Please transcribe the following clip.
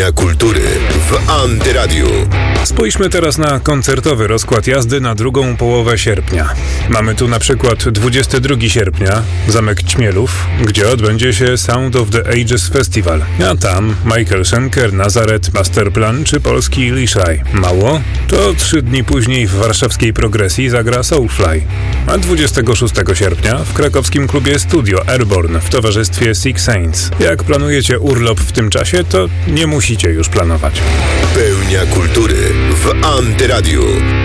Pełnia kultury w Antyradiu. Spójrzmy teraz na koncertowy rozkład jazdy na drugą połowę sierpnia. Mamy tu na przykład 22 sierpnia, Zamek Ćmielów, gdzie odbędzie się Sound of the Ages Festival. A tam Michael Schenker, Nazareth, Masterplan czy polski Liszaj. Mało? To 3 dni później w warszawskiej Progresji zagra Soulfly. A 26 sierpnia w krakowskim klubie Studio Airborne w towarzystwie Six Saints. Jak planujecie urlop w tym czasie, to nie musicie już planować. Pełnia kultury w Antyradiu.